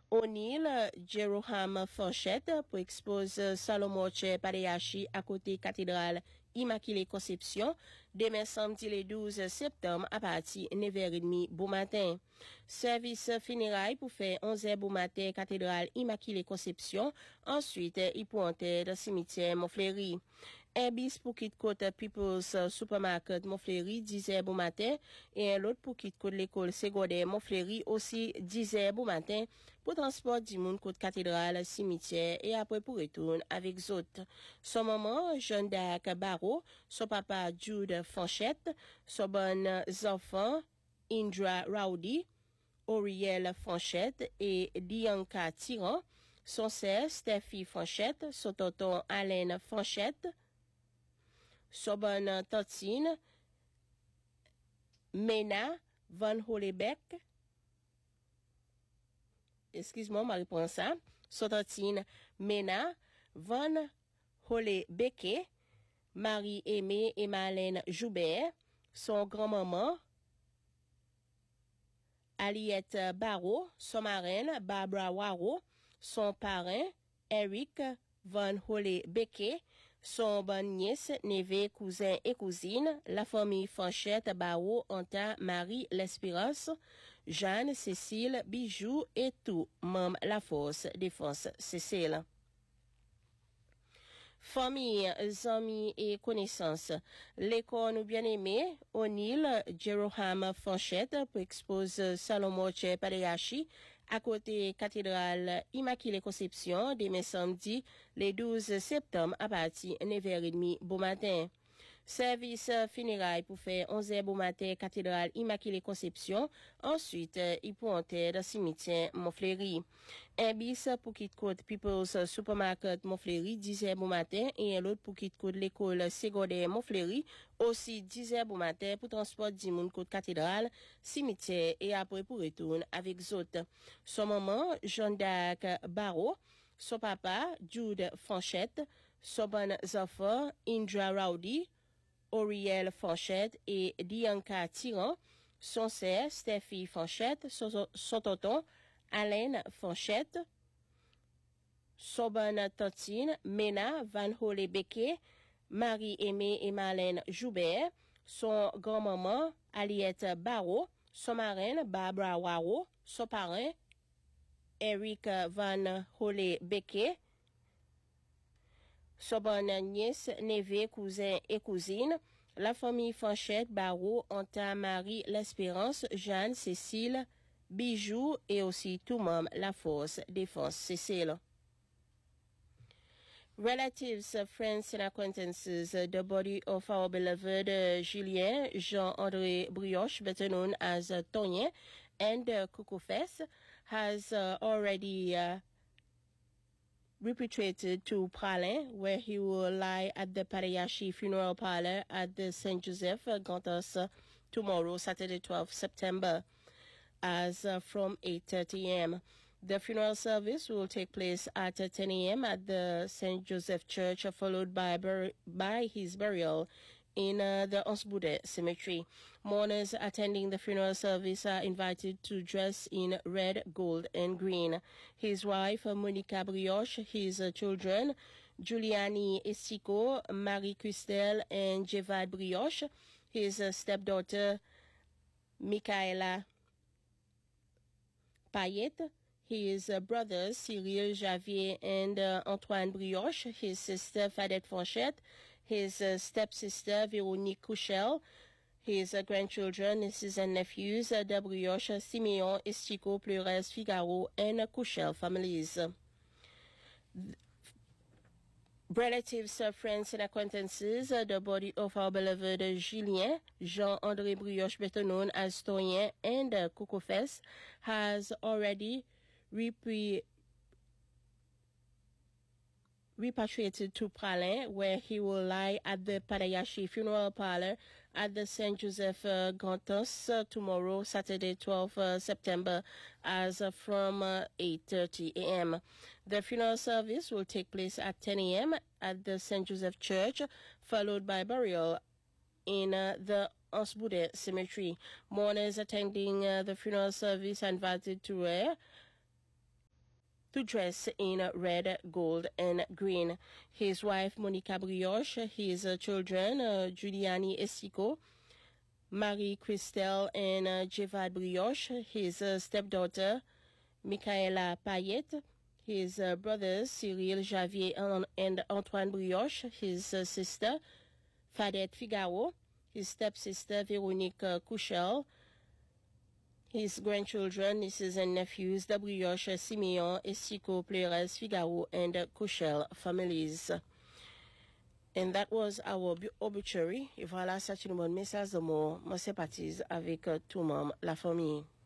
O'Neill, Jeroham Fanchette pour expose Salomon Padeyashi à côté cathédrale Immaculée Conception demain samedi le 12 septembre à partir de 9h30 bon matin. Service funérailles pour faire 11h bon matin cathédrale Immaculée Conception. Ensuite, il pointait dans le cimetière Montfleury. Un bis pour quitte côte People's Supermarket Montfleury 10h bon matin et un autre pour quitte côte l'école secondaire Montfleury aussi 10h bon matin pour transport du monde côte cathédrale cimetière et après pour retourner avec autres. Son maman Jeanne d'Arc Barreau, son papa Jude Fanchette, son bon enfant Indra Rowdy, Auriel Fanchette et Dianca Tiran, son sœur Steffi Fanchette, son tonton Alain Fanchette, son bonne tantine Mena Van Holebeck, excuse-moi, ma réponse ça, son tantine Mena Van Holebeck, Marie-Aimée et Marlène Joubert, son grand-maman Aliette Barreau, son marraine Barbara Waro, son parrain Eric Van Holebeck, son bonne nièce, neveu, cousin et cousine, la famille Fanchette Barreau, Anta, Marie, l'Espérance, Jeanne, Cécile, Bijou et tout, membre la force défense Cécile. Famille, amis et connaissances. L'école bien-aimé, O'Neill, Jeroham Fanchette pour expose Salomon Padeyashi à côté cathédrale Immaculée Conception demain samedi, le 12 septembre à partir de 9h30 bon matin. Service funérailles pour faire 11h bon matin cathédrale Immaculée Conception. Ensuite, il pointait dans le cimetière Montfleury. Un bis pour quitte côte People's Supermarket Montfleury 10h bon matin et un autre pour quitte côte l'école secondaire Montfleury aussi 10h bon matin pour transport du monde côte cathédrale, cimetière et après pour retourner avec autres. Son maman, Jeanne d'Arc Barreau, son papa, Jude Fanchette, son bon enfant, Indra Rowdy, Auriel Fanchette et Dianca Tiran, son sœur, Steffi Fanchette, son tonton, Alain Fanchette, son bonne tantine, Mena Van Holebeck, Marie-Aimée et Marlène Joubert, son grand-maman, Aliette Barreau, son marraine, Barbara Waro, son parrain, Eric Van Holebeck, son bonne nièce, neveu, cousin et cousine, la famille Fanchette, Barreau, Anta, Marie, l'Espérance, Jeanne, Cécile, Bijou et aussi tout membre la force défense Cécile. Relatives, friends and acquaintances, the body of our beloved Julien Jean-André Brioche, better known as Tonien, and Koukofes, has already repatriated to Pralin, where he will lie at the Padeyashi Funeral Parlor at the St. Joseph Gantos tomorrow, Saturday, 12 September, as from 8:30 a.m. The funeral service will take place at 10 a.m. at the St. Joseph Church, followed by his burial in the Osbude Cemetery. Mourners attending the funeral service are invited to dress in red, gold, and green. His wife, Monica Brioche, his children, Giuliani Estico, Marie Christelle, and Jevad Brioche, his stepdaughter, Michaela Payette, his brothers, Cyril Javier and Antoine Brioche, his sister, Fadette Fanchette, his stepsister, Véronique Couchel, his grandchildren, nieces and nephews, de Brioche, Simeon, Estico, Pleurez, Figaro, and Couchel families. Relatives, friends, and acquaintances, the body of our beloved Julien Jean-André Brioche, better known as Tonien, and Koukofes, has already repatriated to Pralin, where he will lie at the Padeyashi Funeral Parlor at the St. Joseph Gantos tomorrow, Saturday, 12 September, as from 8:30 a.m. The funeral service will take place at 10 a.m. at the St. Joseph Church, followed by burial in the Osbude Cemetery. Mourners attending the funeral service are invited to wear to dress in red, gold, and green. His wife, Monica Brioche, his children, Giuliani Esico, Marie-Christelle and Jevad Brioche, his stepdaughter, Michaela Payet, his brothers, Cyril Javier and Antoine Brioche, his sister, Fadette Figaro, his stepsister, Veronique Couchel, his grandchildren, nieces and nephews, the Brioche, Simeon, Esico, Pleres, Figaro, and Couchel families. And that was our obituary. Et voilà, c'est une bonne message de moi. Moi, sympathise avec tout le monde, la famille.